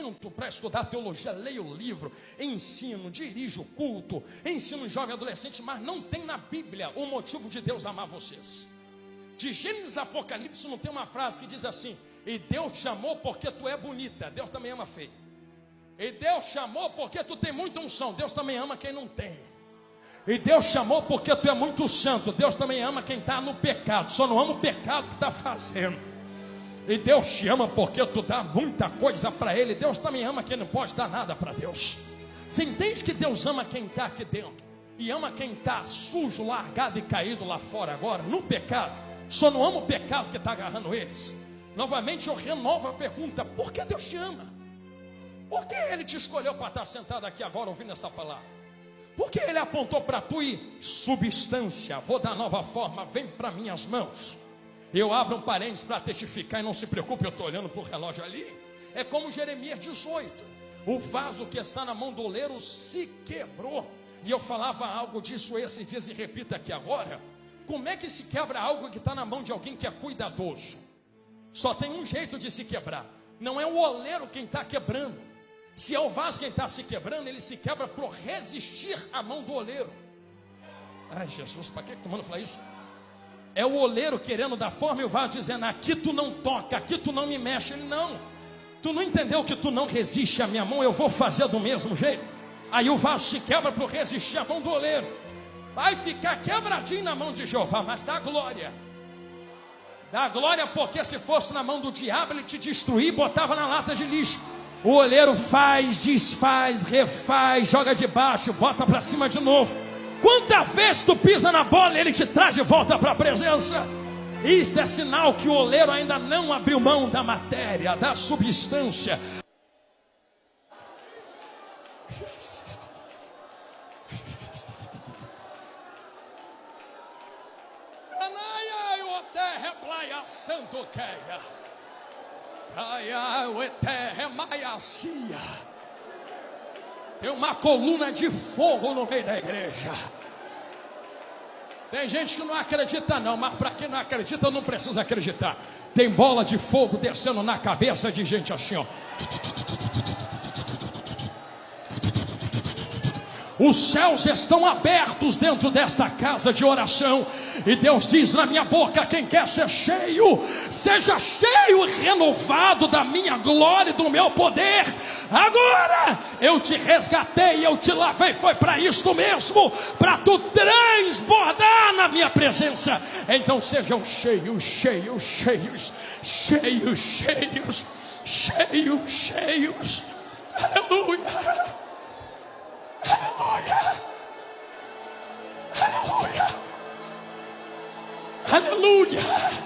sento para estudar teologia, leio o livro, ensino, dirijo o culto, ensino um jovem adolescente, mas não tem na Bíblia o motivo de Deus amar vocês. De Gênesis a Apocalipse não tem uma frase que diz assim: e Deus te amou porque tu é bonita. Deus também ama feio. E Deus te amou porque tu tem muita unção. Deus também ama quem não tem. E Deus te amou porque tu é muito santo. Deus também ama quem está no pecado. Só não ama o pecado que está fazendo. E Deus te ama porque tu dá muita coisa para Ele. Deus também ama quem não pode dar nada para Deus. Você entende que Deus ama quem está aqui dentro e ama quem está sujo, largado e caído lá fora agora, no pecado? Só não ama o pecado que está agarrando eles. Novamente eu renovo a pergunta: por que Deus te ama? Por que Ele te escolheu para estar sentado aqui agora ouvindo essa palavra? Por que Ele apontou para tu e substância, vou dar nova forma, vem para minhas mãos? Eu abro um parênteses para testificar, e não se preocupe, eu estou olhando para o relógio ali. É como Jeremias 18: o vaso que está na mão do oleiro se quebrou. E eu falava algo disso esses dias e repito aqui agora. Como é que se quebra algo que está na mão de alguém que é cuidadoso? Só tem um jeito de se quebrar. Não é o oleiro quem está quebrando. Se é o vaso quem está se quebrando, ele se quebra por resistir à mão do oleiro. Ai Jesus, para que tu manda falar isso? É o oleiro querendo dar forma e o vaso dizendo: aqui tu não toca, aqui tu não me mexe. Ele: não, tu não entendeu que tu não resiste à minha mão, eu vou fazer do mesmo jeito. Aí o vaso se quebra por resistir à mão do oleiro. Vai ficar quebradinho na mão de Jeová, mas dá glória. Dá glória, porque se fosse na mão do diabo, ele te destruía e botava na lata de lixo. O oleiro faz, desfaz, refaz, joga de baixo, bota para cima de novo. Quantas vezes tu pisa na bola, ele te traz de volta para a presença. Isto é sinal que o oleiro ainda não abriu mão da matéria, da substância. Santo queia, caia o eterno maiacia. Tem uma coluna de fogo no meio da igreja. Tem gente que não acredita não, mas para quem não acredita não precisa acreditar. Tem bola de fogo descendo na cabeça de gente assim, ó. Os céus estão abertos dentro desta casa de oração. E Deus diz na minha boca: quem quer ser cheio, seja cheio e renovado da minha glória e do meu poder. Agora eu te resgatei, eu te lavei, foi para isto mesmo, para tu transbordar na minha presença. Então sejam cheios, cheios, cheios, cheios, cheios, cheios, cheios. Aleluia. Aleluia, aleluia, aleluia,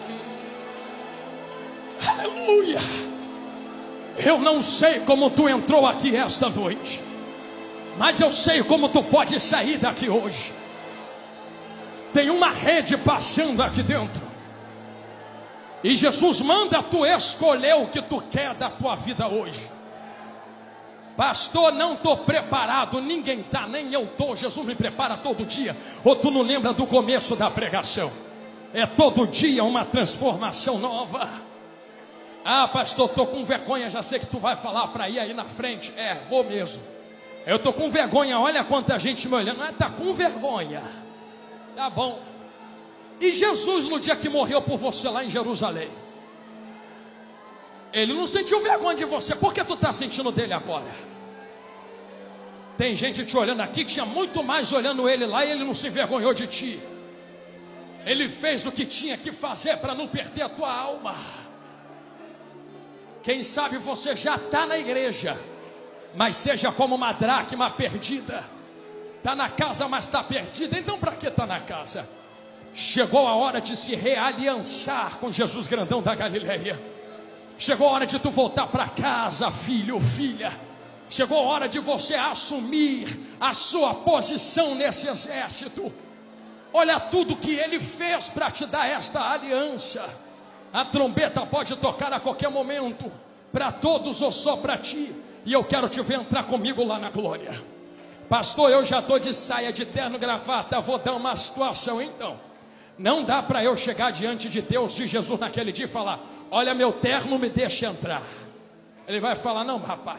aleluia. Eu não sei como tu entrou aqui esta noite, mas eu sei como tu pode sair daqui hoje. Tem uma rede passando aqui dentro, e Jesus manda tu escolher o que tu quer da tua vida hoje. Pastor, não estou preparado. Ninguém está, nem eu estou. Jesus me prepara todo dia. Ou tu não lembra do começo da pregação? É todo dia uma transformação nova. Ah, pastor, estou com vergonha. Já sei que tu vai falar para ir aí na frente. É, vou mesmo. Eu estou com vergonha. Olha quanta gente me olhando. Mas está com vergonha. Tá bom. E Jesus, no dia que morreu por você lá em Jerusalém, Ele não sentiu vergonha de você. Por que tu está sentindo dele agora? Tem gente te olhando aqui que tinha muito mais olhando ele lá, e ele não se envergonhou de ti. Ele fez o que tinha que fazer para não perder a tua alma. Quem sabe você já está na igreja, mas seja como uma dracma perdida. Está na casa, mas está perdida. Então para que está na casa? Chegou a hora de se realiançar com Jesus grandão da Galileia. Chegou a hora de tu voltar para casa, filho, filha. Chegou a hora de você assumir a sua posição nesse exército. Olha tudo que Ele fez para te dar esta aliança. A trombeta pode tocar a qualquer momento, para todos ou só para ti. E eu quero te ver entrar comigo lá na glória. Pastor, eu já estou de saia, de terno, gravata. Vou dar uma situação então. Não dá para eu chegar diante de Deus, de Jesus naquele dia e falar: olha meu terno, me deixa entrar. Ele vai falar: não rapaz,